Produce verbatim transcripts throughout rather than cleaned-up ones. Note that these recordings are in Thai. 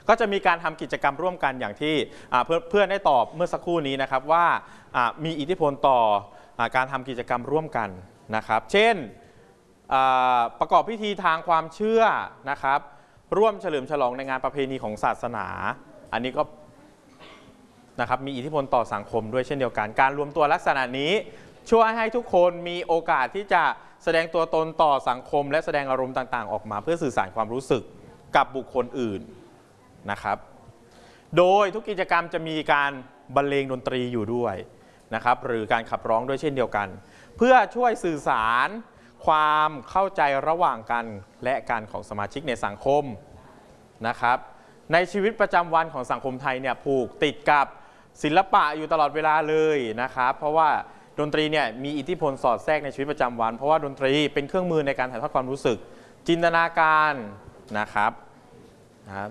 ก็จะมีการทำกิจกรรมร่วมกันอย่างที่เพื่อนเพื่อนได้ตอบเมื่อสักครู่นี้นะครับว่ามีอิทธิพลต่อการทำกิจกรรมร่วมกันนะครับเช่นประกอบพิธีทางความเชื่อนะครับร่วมเฉลิมฉลองในงานประเพณีของศาสนาอันนี้ก็นะครับมีอิทธิพลต่อสังคมด้วยเช่นเดียวกันการรวมตัวลักษณะนี้ช่วยให้ทุกคนมีโอกาสที่จะแสดงตัวตนต่อสังคมและแสดงอารมณ์ต่างๆออกมาเพื่อสื่อสารความรู้สึกกับบุคคลอื่นนะครับโดยทุกกิจกรรมจะมีการบรรเลงดนตรีอยู่ด้วยนะครับหรือการขับร้องด้วยเช่นเดียวกันเพื่อช่วยสื่อสารความเข้าใจระหว่างกันและกันของสมาชิกในสังคมนะครับในชีวิตประจำวันของสังคมไทยเนี่ยผูกติดกับศิลปะอยู่ตลอดเวลาเลยนะครับเพราะว่าดนตรีเนี่ยมีอิทธิพลสอดแทรกในชีวิตประจำวันเพราะว่าดนตรีเป็นเครื่องมือในการถ่ายทอดความรู้สึกจินตนาการนะครับนะครับ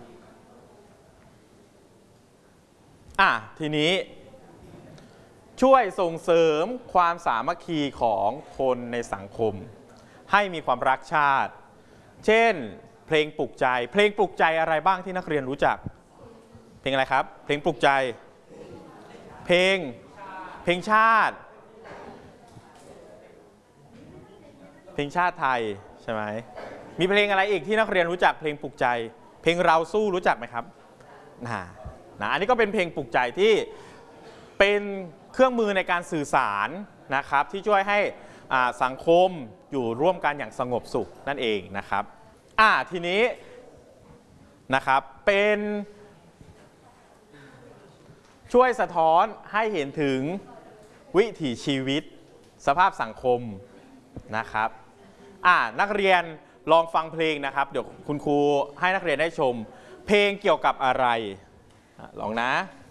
อ่ะทีนี้ช่วยส่งเสริมความสามัคคีของคนในสังคมให้มีความรักชาติเช่นเพลงปลุกใจเพลงปลุกใจอะไรบ้างที่นักเรียนรู้จักเพลงอะไรครับเพลงปลุกใจเพลงเพลงชาติเพลงชาติไทยใช่ไหมมีเพลงอะไรอีกที่นักเรียนรู้จักเพลงปลุกใจเพลงเราสู้รู้จักไหมครับนะนะอันนี้ก็เป็นเพลงปลุกใจที่เป็นเครื่องมือในการสื่อสารนะครับที่ช่วยให้สังคมอยู่ร่วมกันอย่างสงบสุขนั่นเองนะครับอ่าทีนี้นะครับเป็นช่วยสะท้อนให้เห็นถึงวิถีชีวิตสภาพสังคมนะครับอ่านักเรียนลองฟังเพลงนะครับเดี๋ยวคุณครูให้นักเรียนได้ชมเพลงเกี่ยวกับอะไรลองนะ